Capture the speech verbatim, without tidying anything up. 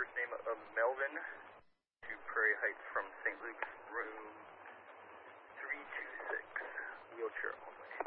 first name of Melvin to Prairie Heights from Saint Luke's, room three two six, wheelchair only.